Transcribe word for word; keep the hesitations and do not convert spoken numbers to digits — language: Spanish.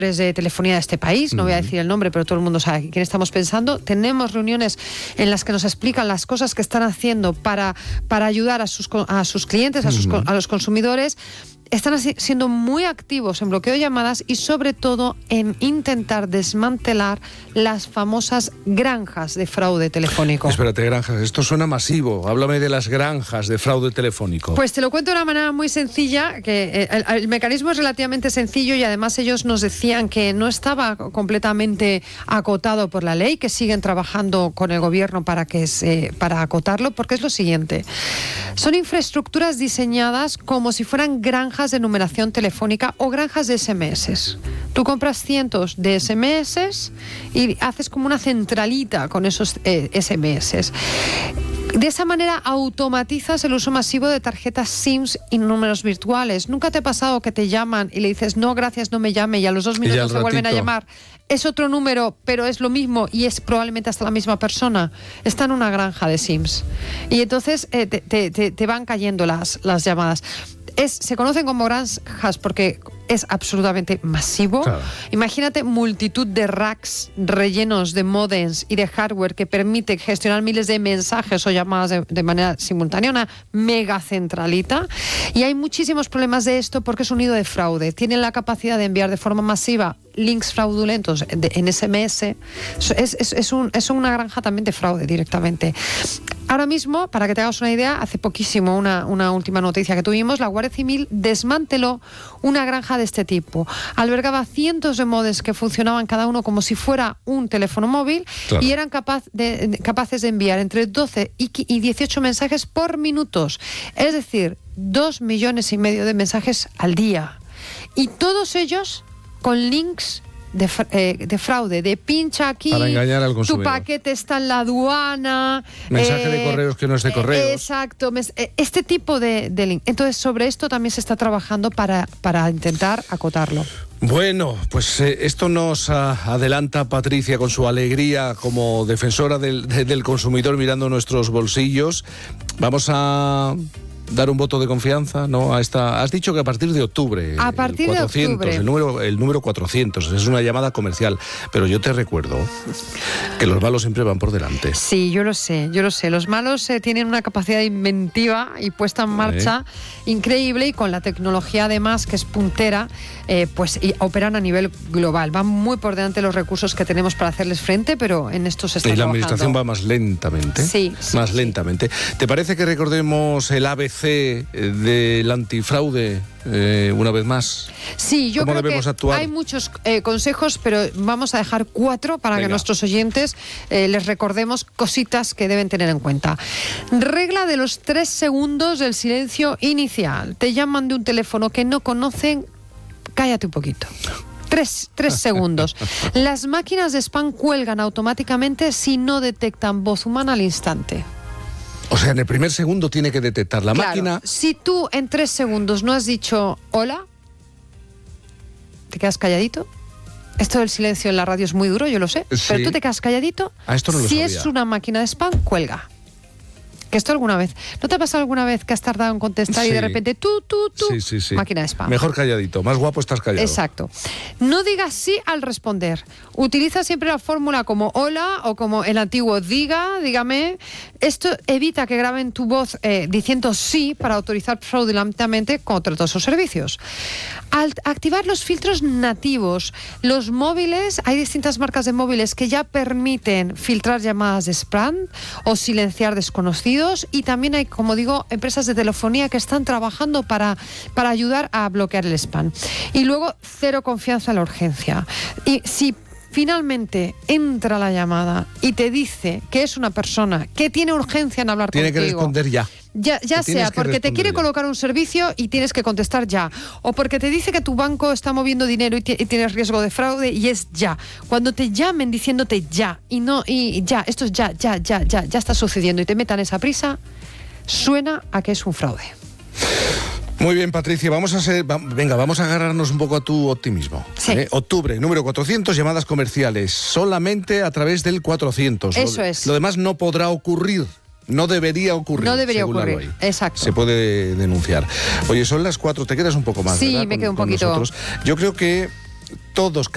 de telefonía de este país, no voy a decir el nombre, pero todo el mundo sabe quién estamos pensando. Tenemos reuniones en las que nos explican las cosas que están haciendo para, para ayudar a sus, a sus clientes, a, sus, a los consumidores. Están así, siendo muy activos en bloqueo de llamadas y sobre todo en intentar desmantelar las famosas granjas de fraude telefónico. Espérate, granjas, esto suena masivo. Háblame de las granjas de fraude telefónico. Pues te lo cuento de una manera muy sencilla, que el, el mecanismo es relativamente sencillo y además ellos nos decían que no estaba completamente acotado por la ley, que siguen trabajando con el gobierno para, que se, para acotarlo, porque es lo siguiente. Son infraestructuras diseñadas como si fueran granjas de numeración telefónica o granjas de ese eme ese. Tú compras cientos de ese eme ese y haces como una centralita con esos eh, ese eme ese. De esa manera automatizas el uso masivo de tarjetas SIMs y números virtuales. ¿Nunca te ha pasado que te llaman y le dices no, gracias, no me llame, y a los dos minutos te vuelven a llamar? Es otro número, pero es lo mismo y es probablemente hasta la misma persona. Está en una granja de SIMs. Y entonces eh, te, te, te van cayendo las, las llamadas. Es, se conocen como granjas porque es absolutamente masivo. Claro. Imagínate multitud de racks rellenos de modems y de hardware que permite gestionar miles de mensajes o llamadas de, de manera simultánea, una mega centralita. Y hay muchísimos problemas de esto porque es un nido de fraude. Tienen la capacidad de enviar de forma masiva links fraudulentos de, en ese eme ese. Es, es, es, un, es una granja también de fraude directamente. Ahora mismo, para que te hagas una idea, hace poquísimo, una, una última noticia que tuvimos, la Guardia Civil desmanteló una granja de este tipo. Albergaba cientos de modems que funcionaban cada uno como si fuera un teléfono móvil. Claro. Y eran capaz de, capaces de enviar entre doce y dieciocho mensajes por minutos. Es decir, dos millones y medio de mensajes al día. Y todos ellos con links de, eh, de fraude, de pincha aquí, para engañar al tu consumidor. paquete está en la aduana. Mensaje eh, de correos que no es de correos. Eh, exacto, este tipo de, de link. Entonces, sobre esto también se está trabajando para, para intentar acotarlo. Bueno, pues eh, esto nos uh, adelanta Patricia con su alegría como defensora del, de, del consumidor mirando nuestros bolsillos. Vamos a dar un voto de confianza, ¿no? A esta, has dicho que a partir de octubre. A partir el cuatrocientos, de octubre. El número, el número cuatrocientos, es una llamada comercial. Pero yo te recuerdo que los malos siempre van por delante. Sí, yo lo sé, yo lo sé. Los malos eh, tienen una capacidad inventiva y puesta en marcha ¿Eh? increíble, y con la tecnología además que es puntera, eh, pues y operan a nivel global. Van muy por delante los recursos que tenemos para hacerles frente, pero en esto se está trabajando. Y la trabajando. administración va más lentamente. Sí, sí Más sí. lentamente. ¿Te parece que recordemos el A B C del antifraude eh, una vez más? Sí, yo ¿Cómo creo debemos que actuar? Hay muchos eh, consejos, pero vamos a dejar cuatro para Venga. que nuestros oyentes eh, les recordemos cositas que deben tener en cuenta. Regla de los tres segundos del silencio inicial. Te llaman de un teléfono que no conocen, cállate un poquito. Tres, tres segundos. Las máquinas de spam cuelgan automáticamente si no detectan voz humana al instante. O sea, en el primer segundo tiene que detectar la claro, máquina. Si tú en tres segundos no has dicho hola, te quedas calladito. Esto del silencio en la radio es muy duro, yo lo sé. Sí. Pero tú te quedas calladito. Ah, esto no lo si sabía. Es una máquina de spam, cuelga. Que esto alguna vez. ¿No te ha pasado alguna vez que has tardado en contestar sí. y de repente tú, tú, tú? Sí, sí, sí. Máquina de spam. Mejor calladito, más guapo estás callado. Exacto. No digas sí al responder. Utiliza siempre la fórmula como hola o como el antiguo diga, dígame. Esto evita que graben tu voz eh, diciendo sí para autorizar fraudulentamente contratos o servicios. Al activar los filtros nativos, los móviles, hay distintas marcas de móviles que ya permiten filtrar llamadas de spam o silenciar desconocidos. Y también hay, como digo, empresas de telefonía que están trabajando para, para ayudar a bloquear el spam. Y luego, cero confianza en la urgencia. Y si finalmente entra la llamada y te dice que es una persona que tiene urgencia en hablar tiene contigo... Tiene que responder ya. Ya, ya sea porque te quiere ya. colocar un servicio y tienes que contestar ya, o porque te dice que tu banco está moviendo dinero y, y tienes riesgo de fraude, y es ya. Cuando te llamen diciéndote ya y no y ya, esto es ya, ya, ya, ya, ya está sucediendo y te metan esa prisa, suena a que es un fraude. Muy bien, Patricia, vamos a ser, va, venga, vamos a agarrarnos un poco a tu optimismo. Sí. ¿eh? Octubre, número cuatrocientos, llamadas comerciales, solamente a través del cuatrocientos. Eso lo, es. Lo demás no podrá ocurrir. No debería ocurrir. No debería ocurrir, exacto. Se puede denunciar. Oye, son las cuatro, te quedas un poco más, Sí, ¿verdad? me con, quedo un con poquito. Nosotros. Yo creo que todos...